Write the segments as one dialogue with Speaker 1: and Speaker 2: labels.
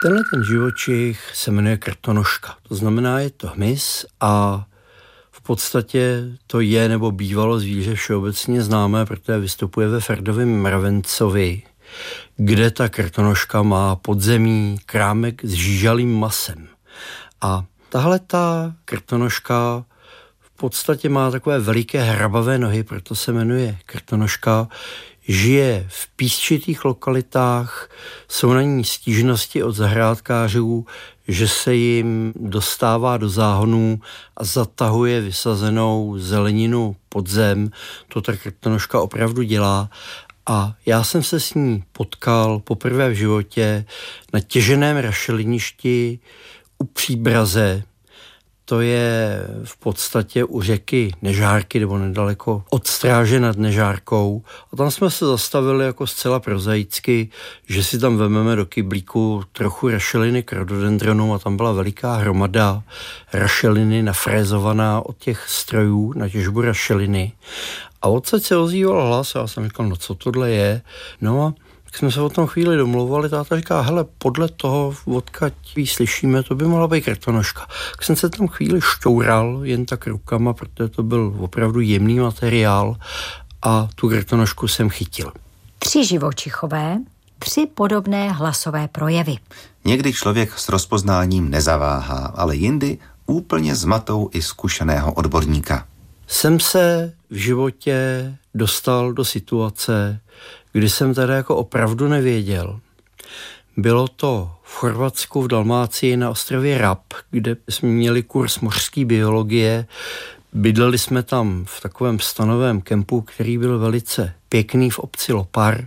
Speaker 1: Tenhle ten živočich se jmenuje krtonožka. To znamená, je to hmyz a v podstatě to je nebo bývalo zvíře všeobecně známé, protože vystupuje ve Ferdovém mravencovi, kde ta krtonožka má podzemí krámek s žížalým masem. A tahle ta krtonožka v podstatě má takové veliké hrabavé nohy, proto se jmenuje krtonožka. Žije v písčitých lokalitách, jsou na ní stížnosti od zahrádkářů, že se jim dostává do záhonů a zatahuje vysazenou zeleninu pod zem. To ta krtonožka opravdu dělá. A já jsem se s ní potkal poprvé v životě na těženém rašeliništi u Příbraze. To je v podstatě u řeky Nežárky nebo nedaleko od Stráže nad Nežárkou. A tam jsme se zastavili jako zcela prozaicky, že si tam vememe do kyblíku trochu rašeliny k rododendronu a tam byla veliká hromada rašeliny nafrézovaná od těch strojů na těžbu rašeliny. A odsaď se ozýval hlas a já jsem říkal, no co tohle je? No a tak jsme se o tom chvíli domlouvali, táta říká, hele, podle toho, odkud ji slyšíme, to by mohla být krtonožka. Tak jsem se tam chvíli šťoural jen tak rukama, protože to byl opravdu jemný materiál a tu krtonožku jsem chytil.
Speaker 2: 3 živočichové, 3 podobné hlasové projevy.
Speaker 3: Někdy člověk s rozpoznáním nezaváhá, ale jindy úplně zmatou i zkušeného odborníka.
Speaker 1: Jsem se v životě dostal do situace, kdy jsem tady jako opravdu nevěděl. Bylo to v Chorvatsku, v Dalmácii na ostrově Rab, kde jsme měli kurz mořské biologie. Bydleli jsme tam v takovém stanovém kempu, který byl velice pěkný v obci Lopar.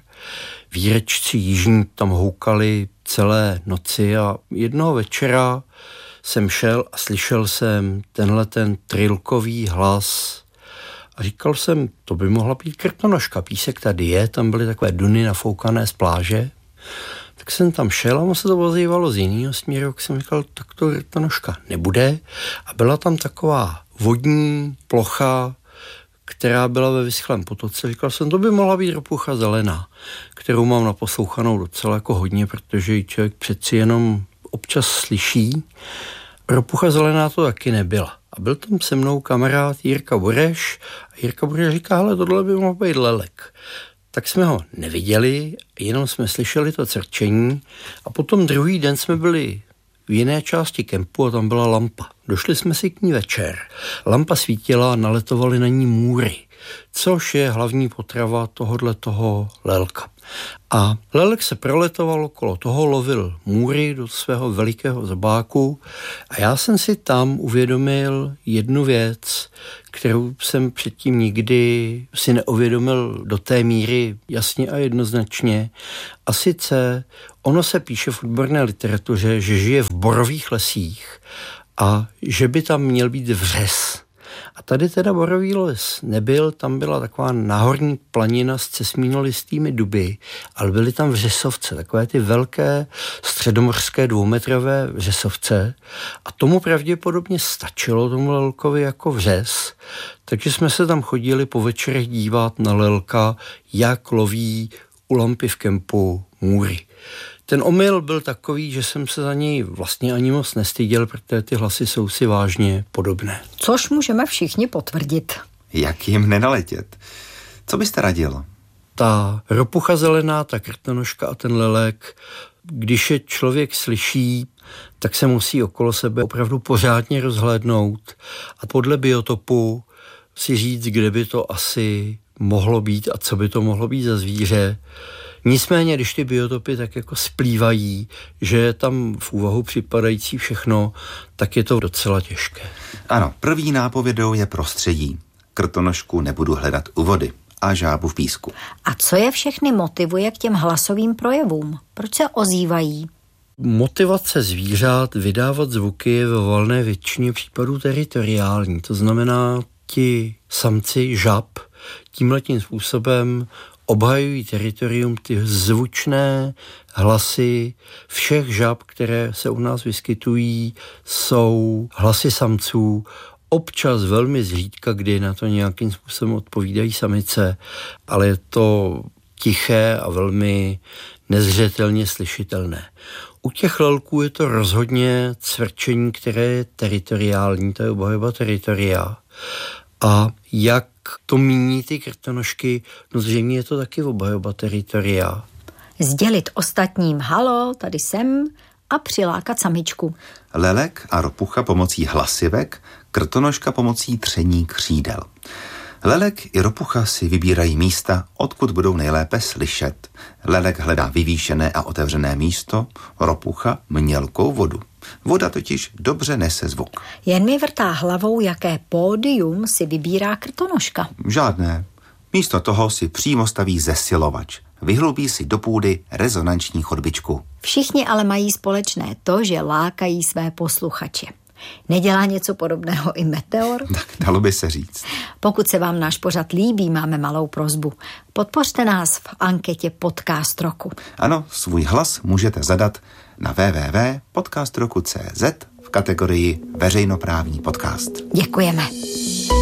Speaker 1: Výrečci jižní tam houkali celé noci a jednoho večera jsem šel a slyšel jsem tenhle ten trilkový hlas a říkal jsem, to by mohla být krtonožka, písek tady je, tam byly takové duny nafoukané z pláže. Tak jsem tam šel a on se to ozývalo z jiného směru, tak jsem říkal, tak to krtonožka nebude. A byla tam taková vodní plocha, která byla ve vyschlém potoce. Říkal jsem, to by mohla být ropucha zelená, kterou mám naposlouchanou docela jako hodně, protože ji člověk přeci jenom občas slyší. Ropucha zelená to taky nebyla. A byl tam se mnou kamarád Jirka Bureš a Jirka Bureš říká, hele, tohle by mohl být lelek. Tak jsme ho neviděli, jenom jsme slyšeli to crčení a potom druhý den jsme byli v jiné části kempu a tam byla lampa. Došli jsme si k ní večer. Lampa svítila a naletovaly na ní můry, což je hlavní potrava tohoto lelka. A lelek se proletoval okolo toho, lovil můry do svého velikého zobáku a já jsem si tam uvědomil jednu věc, kterou jsem předtím nikdy si neuvědomil do té míry jasně a jednoznačně. A sice ono se píše v odborné literatuře, že žije v borových lesích a že by tam měl být vřes. A tady teda borový les nebyl, tam byla taková náhorní planina s cesmínolistými duby, ale byly tam vřesovce, takové ty velké středomořské 2metrové vřesovce a tomu pravděpodobně stačilo tomu lelkovi jako vřes, takže jsme se tam chodili po večerech dívat na lelka, jak loví u lampy v kempu můry. Ten omyl byl takový, že jsem se za něj vlastně ani moc nestyděl, protože ty hlasy jsou si vážně podobné.
Speaker 2: Což můžeme všichni potvrdit.
Speaker 3: Jak jim nenaletět? Co byste radil?
Speaker 1: Ta ropucha zelená, ta krtonožka a ten lelek, když je člověk slyší, tak se musí okolo sebe opravdu pořádně rozhlédnout a podle biotopu si říct, kde by to asi mohlo být a co by to mohlo být za zvíře. Nicméně, když ty biotopy tak jako splývají, že je tam v úvahu připadající všechno, tak je to docela těžké.
Speaker 3: Ano, první nápovědou je prostředí. Krtonožku nebudu hledat u vody a žábu v písku.
Speaker 2: A co je všechny motivuje k těm hlasovým projevům? Proč se ozývají?
Speaker 1: Motivace zvířat vydávat zvuky je ve valné většině případů teritoriální. To znamená, ti samci žab tímhletím způsobem obhajují teritorium, ty zvučné hlasy všech žab, které se u nás vyskytují, jsou hlasy samců, občas velmi zřídka, kdy na to nějakým způsobem odpovídají samice, ale je to tiché a velmi nezřetelně slyšitelné. U těch lelků je to rozhodně cvrčení, které je teritoriální, to je obhajoba teritoria. A jak to míní ty krtonožky, no zřejmě je to taky obhajoba teritoria.
Speaker 2: Sdělit ostatním halo, tady jsem a přilákat samičku.
Speaker 3: Lelek a ropucha pomocí hlasivek, krtonožka pomocí tření křídel. Lelek i ropucha si vybírají místa, odkud budou nejlépe slyšet. Lelek hledá vyvýšené a otevřené místo, ropucha mělkou vodu. Voda totiž dobře nese zvuk.
Speaker 2: Jen mi vrtá hlavou, jaké pódium si vybírá krtonožka.
Speaker 3: Žádné. Místo toho si přímo staví zesilovač. Vyhlubí si do půdy rezonanční chodbičku.
Speaker 2: Všichni ale mají společné to, že lákají své posluchače. Nedělá něco podobného i Meteor?
Speaker 3: Tak dalo by se říct.
Speaker 2: Pokud se vám náš pořad líbí, máme malou prosbu. Podpořte nás v anketě Podcast roku.
Speaker 3: Ano, svůj hlas můžete zadat na www.podcastroku.cz v kategorii veřejnoprávní podcast.
Speaker 2: Děkujeme.